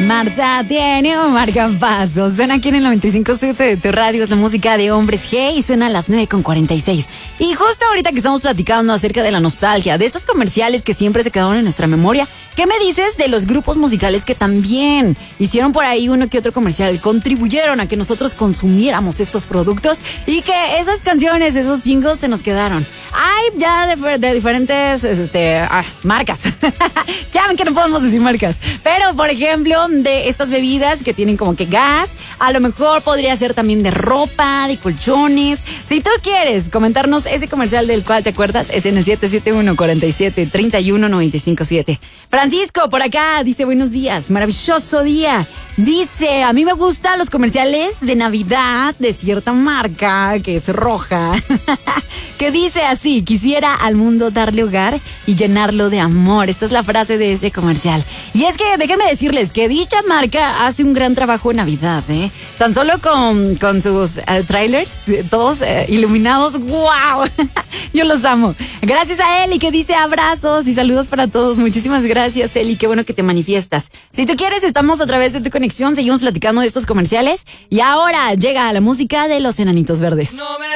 Marta tiene un marcapasos. Suena aquí en el 95.7 de tu radio. Es la música de Hombres G y suena a las 9:46. Y justo ahorita que estamos platicando acerca de la nostalgia, de estos comerciales que siempre se quedaron en nuestra memoria, ¿qué me dices de los grupos musicales que también hicieron por ahí uno que otro comercial, contribuyeron a que nosotros consumiéramos estos productos y que esas canciones, esos jingles se nos quedaron? Hay ya de diferentes marcas. Ya ven que no podemos decir marcas, pero por ejemplo de estas bebidas que tienen como que gas, a lo mejor podría ser también de ropa, de colchones. Si tú quieres comentarnos ese comercial del cual te acuerdas, es en el 771-47-31-957. Francisco por acá dice: buenos días, maravilloso día. Dice: a mí me gustan los comerciales de Navidad de cierta marca que es roja, que dice así: quisiera al mundo darle hogar y llenarlo de amor. Esta es la frase de ese comercial. Y es que déjenme decirles que dicha marca hace un gran trabajo en Navidad, tan solo con sus trailers, todos iluminados. ¡Wow! Yo los amo. Gracias a Eli, que dice abrazos y saludos para todos. Muchísimas gracias, Eli, qué bueno que te manifiestas. Si tú quieres, estamos a través de tu conexión, seguimos platicando de estos comerciales y ahora llega la música de los Enanitos Verdes.